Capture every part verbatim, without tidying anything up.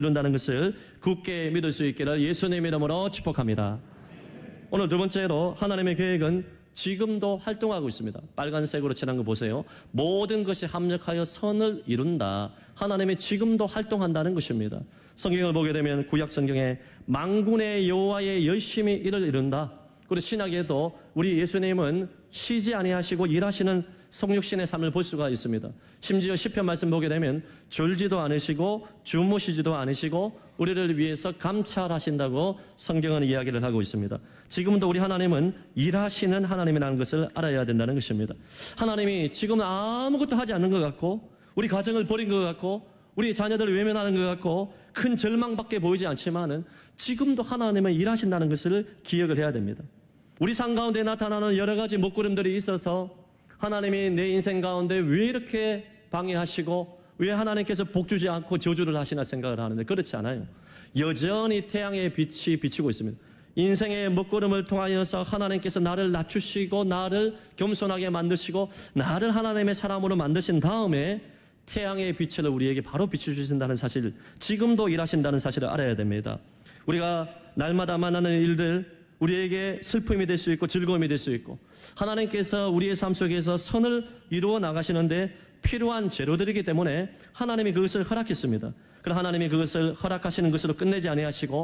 이룬다는 것을 굳게 믿을 수 있기를 예수님의 이름으로 축복합니다. 오늘 두 번째로 하나님의 계획은 지금도 활동하고 있습니다. 빨간색으로 칠한 거 보세요. 모든 것이 합력하여 선을 이룬다. 하나님이 지금도 활동한다는 것입니다. 성경을 보게 되면 구약 성경에 만군의 여호와의 열심히 일을 이룬다. 그리고 신약에도 우리 예수님은 쉬지 아니하시고 일하시는 성육신의 삶을 볼 수가 있습니다. 심지어 시편 말씀 보게 되면 졸지도 않으시고 주무시지도 않으시고 우리를 위해서 감찰하신다고 성경은 이야기를 하고 있습니다. 지금도 우리 하나님은 일하시는 하나님이라는 것을 알아야 된다는 것입니다. 하나님이 지금 아무것도 하지 않는 것 같고 우리 가정을 버린 것 같고 우리 자녀들을 외면하는 것 같고 큰 절망밖에 보이지 않지만은 지금도 하나님은 일하신다는 것을 기억을 해야 됩니다. 우리 삶 가운데 나타나는 여러 가지 먹구름들이 있어서 하나님이 내 인생 가운데 왜 이렇게 방해하시고 왜 하나님께서 복주지 않고 저주를 하시나 생각을 하는데 그렇지 않아요. 여전히 태양의 빛이 비치고 있습니다. 인생의 먹구름을 통하여서 하나님께서 나를 낮추시고 나를 겸손하게 만드시고 나를 하나님의 사람으로 만드신 다음에 태양의 빛을 우리에게 바로 비춰주신다는 사실, 지금도 일하신다는 사실을 알아야 됩니다. 우리가 날마다 만나는 일들, 우리에게 슬픔이 될 수 있고 즐거움이 될 수 있고 하나님께서 우리의 삶 속에서 선을 이루어 나가시는데 필요한 재료들이기 때문에 하나님이 그것을 허락했습니다. 그러나 하나님이 그것을 허락하시는 것으로 끝내지 아니하시고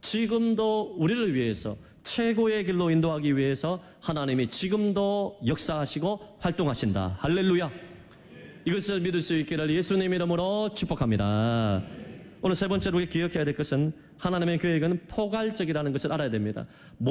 지금도 우리를 위해서 최고의 길로 인도하기 위해서 하나님이 지금도 역사하시고 활동하신다. 할렐루야. 이것을 믿을 수 있기를 예수님 이름으로 축복합니다. 오늘 세 번째로 우리가 기억해야 될 것은 하나님의 계획은 포괄적이라는 것을 알아야 됩니다.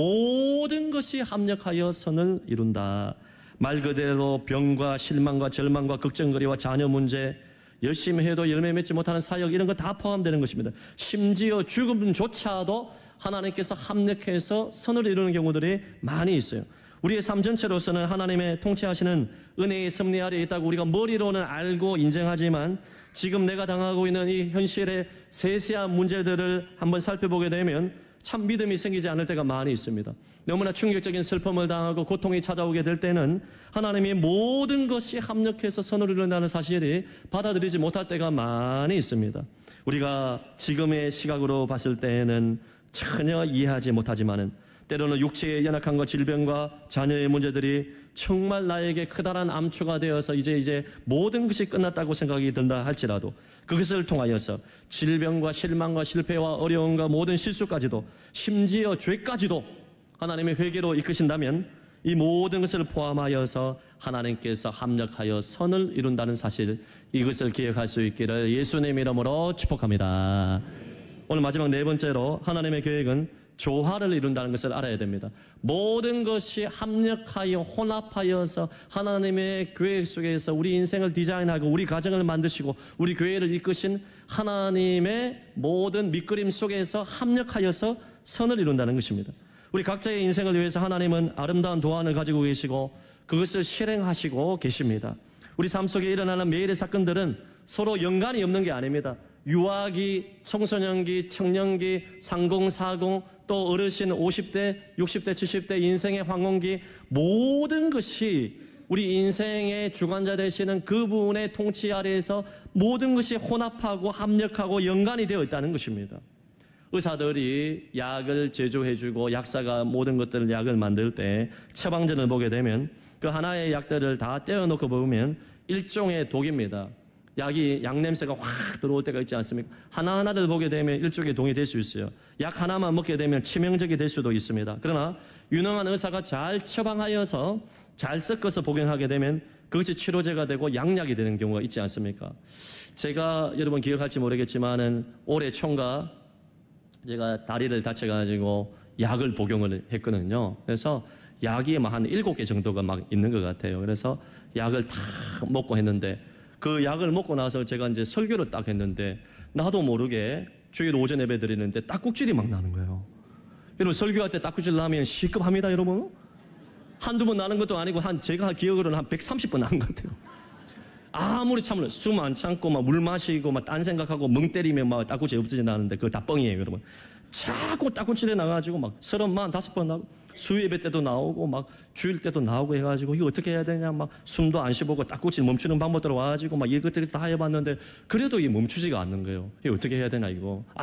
모든 것이 합력하여 선을 이룬다. 말 그대로 병과 실망과 절망과 걱정거리와 자녀 문제, 열심히 해도 열매 맺지 못하는 사역 이런 거 다 포함되는 것입니다. 심지어 죽음조차도 하나님께서 합력해서 선을 이루는 경우들이 많이 있어요. 우리의 삶 전체로서는 하나님의 통치하시는 은혜의 섭리 아래에 있다고 우리가 머리로는 알고 인정하지만 지금 내가 당하고 있는 이 현실의 세세한 문제들을 한번 살펴보게 되면 참 믿음이 생기지 않을 때가 많이 있습니다. 너무나 충격적인 슬픔을 당하고 고통이 찾아오게 될 때는 하나님이 모든 것이 합력해서 선을 이룬다는 사실이 받아들이지 못할 때가 많이 있습니다. 우리가 지금의 시각으로 봤을 때는 전혀 이해하지 못하지만은 때로는 육체의 연약함과 질병과 자녀의 문제들이 정말 나에게 크다란 암초가 되어서 이제 이제 모든 것이 끝났다고 생각이 든다 할지라도 그것을 통하여서 질병과 실망과 실패와 어려움과 모든 실수까지도 심지어 죄까지도 하나님의 회개로 이끄신다면 이 모든 것을 포함하여서 하나님께서 합력하여 선을 이룬다는 사실, 이것을 기억할 수 있기를 예수님 이름으로 축복합니다. 오늘 마지막 네 번째로 하나님의 계획은 조화를 이룬다는 것을 알아야 됩니다. 모든 것이 합력하여 혼합하여서 하나님의 계획 속에서 우리 인생을 디자인하고 우리 가정을 만드시고 우리 교회를 이끄신 하나님의 모든 밑그림 속에서 합력하여서 선을 이룬다는 것입니다. 우리 각자의 인생을 위해서 하나님은 아름다운 도안을 가지고 계시고 그것을 실행하시고 계십니다. 우리 삶 속에 일어나는 매일의 사건들은 서로 연관이 없는 게 아닙니다. 유아기, 청소년기, 청년기, 상공, 사공, 또 어르신 오십 대, 육십 대, 칠십 대 인생의 황혼기, 모든 것이 우리 인생의 주관자 되시는 그분의 통치 아래에서 모든 것이 혼합하고 합력하고 연관이 되어 있다는 것입니다. 의사들이 약을 제조해주고 약사가 모든 것들을 약을 만들 때 처방전을 보게 되면 그 하나의 약들을 다 떼어놓고 보면 일종의 독입니다. 약이 약 냄새가 확 들어올 때가 있지 않습니까? 하나하나를 보게 되면 일종의 독이 될 수 있어요. 약 하나만 먹게 되면 치명적이 될 수도 있습니다. 그러나 유능한 의사가 잘 처방하여서 잘 섞어서 복용하게 되면 그것이 치료제가 되고 양약이 되는 경우가 있지 않습니까? 제가 여러분 기억할지 모르겠지만은 올해 총각 제가 다리를 다쳐가지고 약을 복용을 했거든요. 그래서 약이 막 한 일곱 개 정도가 막 있는 것 같아요. 그래서 약을 다 먹고 했는데 그 약을 먹고 나서 제가 이제 설교를 딱 했는데 나도 모르게 주일 오전 예배 드리는데 딱국질이 막 나는 거예요. 여러분 설교할 때 딱국질 나면 시급합니다, 여러분. 한두 번 나는 것도 아니고 한 제가 기억으로는 한 백삼십 번 나는 것 같아요. 아무리 참으려 숨 안 참고 막 물 마시고 막 딴 생각하고 멍 때리면 막 딱국질 없어져 나는데 그거 다 뻥이에요, 여러분. 자꾸 딱국질에 나가지고 막 서른 만 다섯 번 나고 수예배 때도 나오고 막 주일 때도 나오고 해가지고 이거 어떻게 해야 되냐 막 숨도 안 쉬보고 딱꼭지 멈추는 방법들로 와가지고 막 이것들이 다 해봤는데 그래도 이게 멈추지가 않는 거예요. 이거 어떻게 해야 되나 이거.